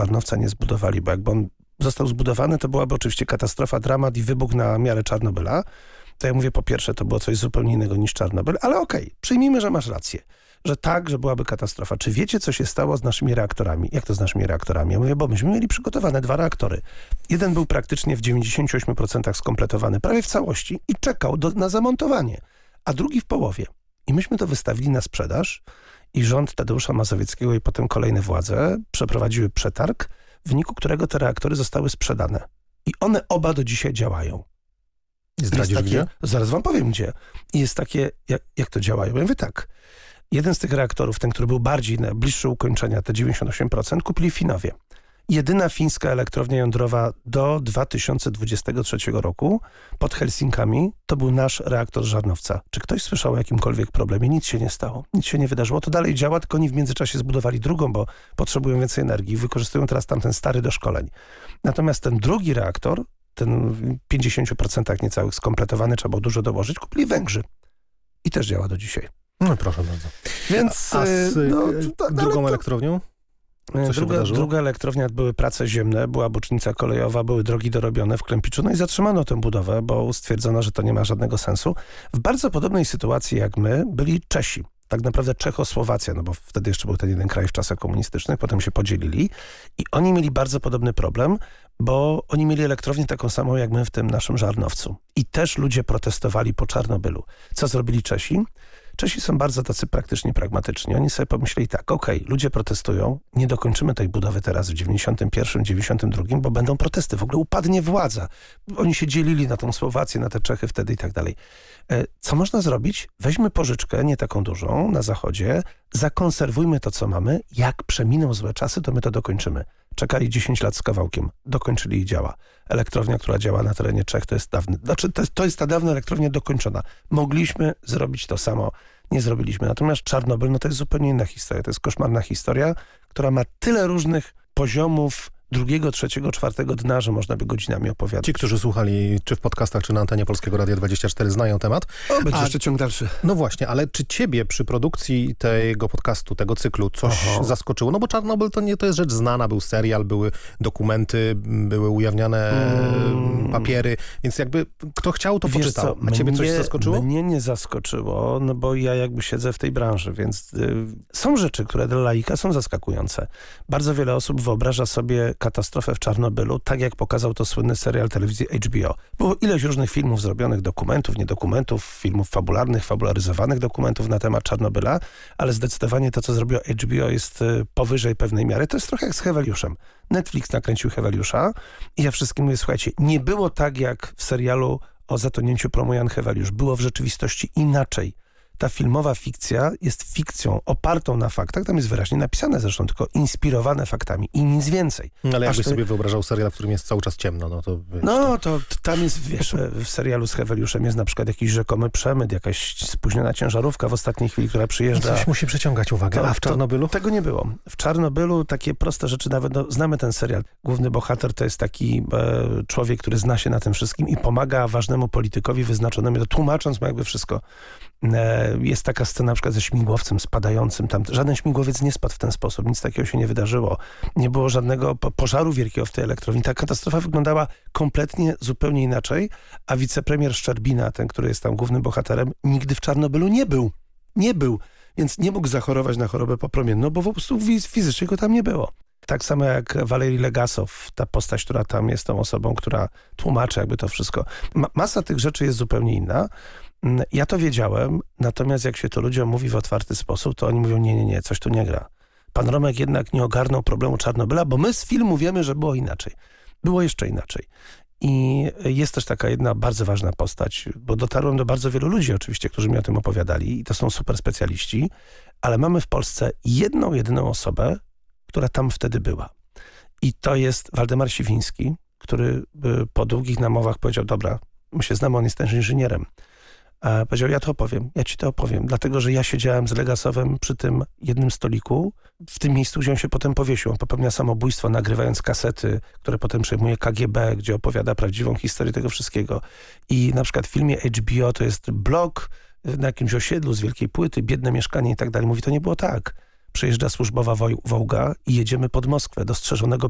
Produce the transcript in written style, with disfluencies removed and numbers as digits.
Żarnowca nie zbudowali, bo jakby on został zbudowany, to byłaby oczywiście katastrofa, dramat i wybuch na miarę Czarnobyla. To ja mówię, po pierwsze, to było coś zupełnie innego niż Czarnobyl, ale okej, przyjmijmy, że masz rację. Że tak, że byłaby katastrofa. Czy wiecie, co się stało z naszymi reaktorami? Jak to z naszymi reaktorami? Ja mówię, bo myśmy mieli przygotowane 2 reaktory. Jeden był praktycznie w 98% skompletowany, prawie w całości i czekał na zamontowanie, a drugi w połowie. I myśmy to wystawili na sprzedaż i rząd Tadeusza Mazowieckiego i potem kolejne władze przeprowadziły przetarg, w wyniku którego te reaktory zostały sprzedane. I one oba do dzisiaj działają. Zdradzisz gdzie? Zaraz wam powiem gdzie. I jest takie, jak to działają. Ja mówię tak. Jeden z tych reaktorów, ten, który był bardziej bliższy ukończenia, te 98%, kupili Finowie. Jedyna fińska elektrownia jądrowa do 2023 roku pod Helsinkami to był nasz reaktor Żarnowca. Czy ktoś słyszał o jakimkolwiek problemie? Nic się nie stało. Nic się nie wydarzyło. To dalej działa, tylko oni w międzyczasie zbudowali drugą, bo potrzebują więcej energii. Wykorzystują teraz tamten stary do szkoleń. Natomiast ten drugi reaktor, ten w 50% niecałych skompletowany, trzeba było dużo dołożyć, kupili Węgrzy. I też działa do dzisiaj. No proszę bardzo. Więc, a z drugą elektrownią? Druga elektrownia, były prace ziemne, była bocznica kolejowa, były drogi dorobione w Klempiczu, no i zatrzymano tę budowę, bo stwierdzono, że to nie ma żadnego sensu. W bardzo podobnej sytuacji jak my byli Czesi. Tak naprawdę Czechosłowacja, no bo wtedy jeszcze był ten jeden kraj w czasach komunistycznych, potem się podzielili i oni mieli bardzo podobny problem, bo oni mieli elektrownię taką samą jak my w tym naszym Żarnowcu. I też ludzie protestowali po Czarnobylu. Co zrobili Czesi? Czesi są bardzo tacy praktycznie pragmatyczni. Oni sobie pomyśleli tak, okej, ludzie protestują, nie dokończymy tej budowy teraz w 91, 92, bo będą protesty, w ogóle upadnie władza. Oni się dzielili na tą Słowację, na te Czechy wtedy i tak dalej. Co można zrobić? Weźmy pożyczkę, nie taką dużą, na zachodzie, zakonserwujmy to, co mamy, jak przeminą złe czasy, to my to dokończymy. Czekali 10 lat z kawałkiem, dokończyli i działa. Elektrownia, która działa na terenie Czech, to jest dawny, to jest ta dawna elektrownia dokończona. Mogliśmy zrobić to samo, nie zrobiliśmy. Natomiast Czarnobyl, no to jest zupełnie inna historia. To jest koszmarna historia, która ma tyle różnych poziomów drugiego, trzeciego, czwartego dna, że można by godzinami opowiadać. Ci, którzy słuchali czy w podcastach, czy na antenie Polskiego Radia 24 znają temat. Będzie jeszcze ciąg dalszy. No właśnie, ale czy ciebie przy produkcji tego podcastu, tego cyklu coś zaskoczyło? No bo Czarnobyl to jest rzecz znana, był serial, były dokumenty, były ujawniane papiery, więc jakby kto chciał, to poczytał. A ciebie coś zaskoczyło? Mnie nie zaskoczyło, no bo ja jakby siedzę w tej branży, więc są rzeczy, które dla laika są zaskakujące. Bardzo wiele osób wyobraża sobie katastrofę w Czarnobylu, tak jak pokazał to słynny serial telewizji HBO. Było ileś różnych filmów zrobionych, dokumentów, niedokumentów, filmów fabularnych, fabularyzowanych dokumentów na temat Czarnobyla, ale zdecydowanie to, co zrobiło HBO jest powyżej pewnej miary. To jest trochę jak z Heweliuszem. Netflix nakręcił Heweliusza i ja wszystkim mówię, słuchajcie, nie było tak jak w serialu o zatonięciu promu Jan Heweliusz. Było w rzeczywistości inaczej. Ta filmowa fikcja jest fikcją opartą na faktach, tam jest wyraźnie napisane zresztą, tylko inspirowane faktami i nic więcej. Ale jakbyś sobie wyobrażał serial, w którym jest cały czas ciemno, no to... Wiesz, to tam jest, wiesz, w serialu z Heweliuszem jest na przykład jakiś rzekomy przemyt, jakaś spóźniona ciężarówka w ostatniej chwili, która przyjeżdża. Coś musi przyciągać uwagę, a w Czarnobylu? Tego nie było. W Czarnobylu takie proste rzeczy, nawet znamy ten serial. Główny bohater to jest taki człowiek, który zna się na tym wszystkim i pomaga ważnemu politykowi wyznaczonemu, tłumacząc mu jakby wszystko. Jest taka scena na przykład ze śmigłowcem spadającym. Tam żaden śmigłowiec nie spadł w ten sposób. Nic takiego się nie wydarzyło. Nie było żadnego pożaru wielkiego w tej elektrowni. Ta katastrofa wyglądała kompletnie, zupełnie inaczej, a wicepremier Szczerbina, ten, który jest tam głównym bohaterem, nigdy w Czarnobylu nie był. Nie był. Więc nie mógł zachorować na chorobę popromienną, bo po prostu fizycznie go tam nie było. Tak samo jak Walerii Legasow, ta postać, która tam jest tą osobą, która tłumaczy jakby to wszystko. Masa tych rzeczy jest zupełnie inna. Ja to wiedziałem, natomiast jak się to ludziom mówi w otwarty sposób, to oni mówią, nie, coś tu nie gra. Pan Romek jednak nie ogarnął problemu Czarnobyla, bo my z filmu wiemy, że było inaczej. Było jeszcze inaczej. I jest też taka jedna bardzo ważna postać, bo dotarłem do bardzo wielu ludzi oczywiście, którzy mi o tym opowiadali i to są super specjaliści, ale mamy w Polsce jedną, jedyną osobę, która tam wtedy była. I to jest Waldemar Siwiński, który po długich namowach powiedział, dobra, my się znamy, on jest też inżynierem. Powiedział, ja ci to opowiem, dlatego, że ja siedziałem z Legasowem przy tym jednym stoliku, w tym miejscu, gdzie on się potem powiesił. On popełnia samobójstwo, nagrywając kasety, które potem przejmuje KGB, gdzie opowiada prawdziwą historię tego wszystkiego. I na przykład w filmie HBO to jest blok na jakimś osiedlu z wielkiej płyty, biedne mieszkanie i tak dalej. Mówi, to nie było tak. Przyjeżdża służbowa Wołga i jedziemy pod Moskwę do strzeżonego